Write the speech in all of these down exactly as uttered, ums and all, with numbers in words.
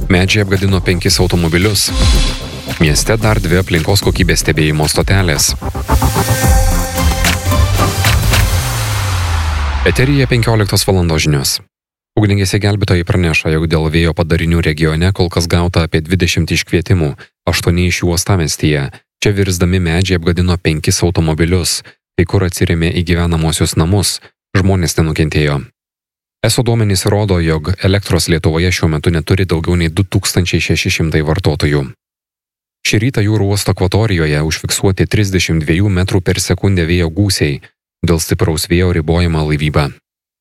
Medžiai apgadino penkis automobilius. Mieste dar dvi aplinkos kokybės stebėjimo stotelės. Eteryje penkioliktos valandos žinios. Ugniagesiai gelbėtojai praneša, jog dėl vėjo padarinių regione kol kas gauta apie dvidešimt iškvietimų, aštuoni iš jų uostamiestyje. Čia virsdami medžiai apgadino penkis automobilius, kai kur atsirėmė į gyvenamosius namus, žmonės nenukentėjo. Eso duomenys rodo, jog elektros Lietuvoje šiuo metu neturi daugiau nei du tūkstančiai šeši šimtai vartotojų. Šį rytą jūrų uosto akvatorijoje užfiksuoti trisdešimt dviejų metrų per sekundę vėjo gūsiai, dėl stipraus vėjo ribojama laivyba.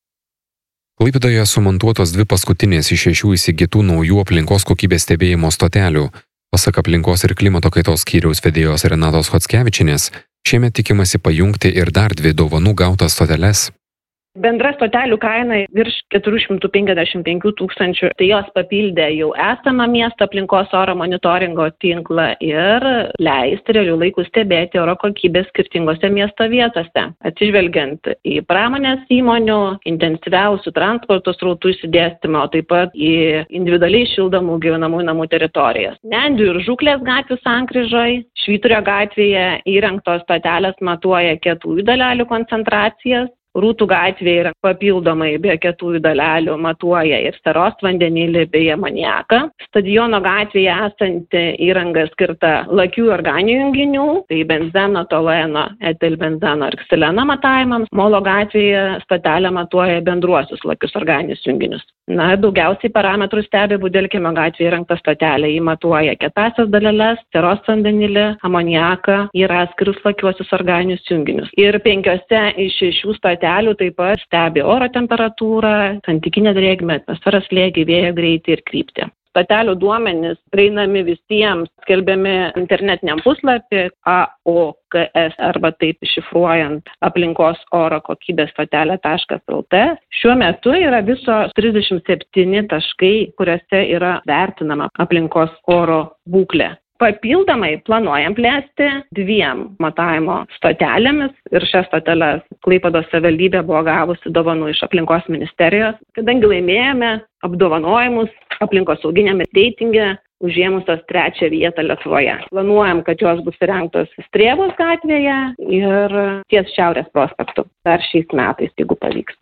Klaipėdoje sumontuotos dvi paskutinės iš šešių įsigytų naujų aplinkos kokybės stebėjimo stotelių. Pasak aplinkos ir klimato kaitos skyriaus vedėjos Renatos Chockevičienės, šiemet tikimasi pajungti ir dar dvi dovanų gautas stoteles. Bendra stotelių kaina virš keturių šimtų penkiasdešimt penkių tūkstančių, tai jos papildė jau esamą miesto aplinkos oro monitoringo tinklą ir leis realių laikų stebėti oro kokybę skirtingose miesto vietose, atsižvelgiant į pramonės įmonių, intensyviausių transporto srautų išsidėstymą, o taip pat į individualiai šildomų gyvenamųjų namų teritorijas. Nendrių ir Žuklės gatvių sankryžoj, Švyturio gatvėje įrengtos stotelės matuoja kietųjų dalelių koncentracijas. Rūtų gatvėje yra papildomai be kietųjų dalelių matuoja ir seros vandenilį bei amoniaką. Stadiono gatvėje esanti įranga skirta lakių organinių junginių, tai benzeno, tolueno, etilbenzeno ir ksileno matavimams. Molo gatvėje stotelė matuoja bendruosius lakius organinius junginius. Na, daugiausiai parametrų stebi Budelkimio gatvėje įrengta stotelė. Ji matuoja kietąsias daleles, seros vandenilį, amoniaką ir atskirus lakiuosius organinius junginius. Ir penkiose iš šešių stotelių taip pat stebi oro temperatūrą, santykinę drėgmę, atmosferos slėgį, vėjo greitį ir kryptį. Stotelių duomenys prieinami visiems, skelbiami internetiniam puslapį A O K S arba taip iššifruojant aplinkos oro kokybės stotelė taškas L T. Šiuo metu yra viso trisdešimt septyni taškai, kuriuose yra vertinama aplinkos oro būklė. Papildomai planuojam plėsti dviem matavimo stotelėmis ir šias stoteles Klaipėdos savivaldybė buvo gavusi dovanų iš aplinkos ministerijos, kadangi laimėjome apdovanojimus aplinkosauginiame reitinge užėmusios trečią vietą Lietuvoje. Planuojam, kad jos bus įrengtos Strėvos gatvėje ir ties Šiaurės prospektu dar šiais metais, jeigu pavyks.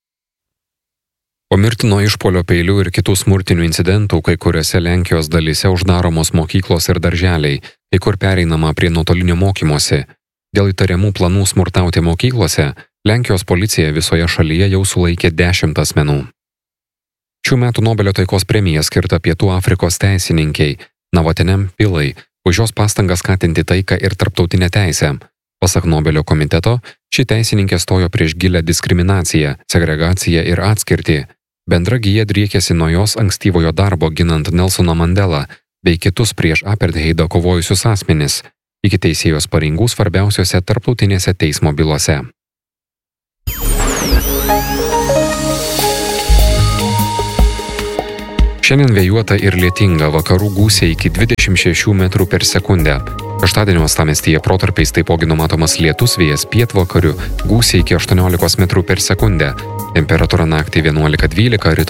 Po mirtino išpuolio peilių ir kitų smurtinių incidentų, kai kuriuose Lenkijos dalyse uždaromos mokyklos ir darželiai, kai kur pereinama prie nuotolinio mokymosi. Dėl įtariamų planų smurtauti mokyklose, Lenkijos policija visoje šalyje jau sulaikė dešimt asmenų. Šių metų Nobelio taikos premija skirta Pietų Afrikos teisininkiai Navatenem Pillai už jos pastangas skatinti taiką ir tarptautinę teisę. Pasak Nobelio komiteto, ši teisininkė stojo prieš gilią diskriminaciją, segregaciją ir atskirtį. Bendra gija driekėsi nuo jos ankstyvojo darbo ginant Nelsoną Mandelą bei kitus prieš apartheidą kovojusius asmenis, iki teisėjos pareigų svarbiausiose tarptautinėse teismo bylose. Šiandien vėjuota ir lietinga, vakarų gūsiai iki dvidešimt šešių metrų per sekundę. Šeštadienio uostamiestyje protarpiais taipogi numatomas lietus, vėjas pietvakarių, gūsiai iki aštuoniolikos metrų per sekundę. Temperatūra naktį vienuolika dvylika, rytoj